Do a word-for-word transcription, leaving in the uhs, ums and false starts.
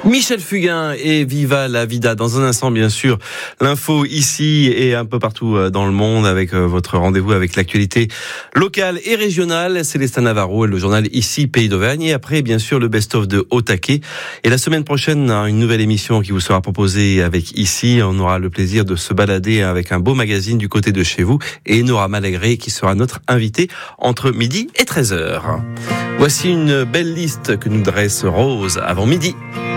Michel Fugain et Viva la Vida. Dans un instant, bien sûr, l'info ici et un peu partout dans le monde avec votre rendez-vous avec l'actualité locale et régionale. Célestin Navarro et le journal Ici, Pays d'Auvergne. Et après, bien sûr, le best-of de Au Taquet. Et la semaine prochaine, une nouvelle émission qui vous sera proposée avec Ici. On aura le plaisir de se balader avec un beau magazine du côté de chez vous. Et Nora Malagré qui sera notre invitée entre midi et treize heures. Voici une belle liste que nous dresse Rose avant midi.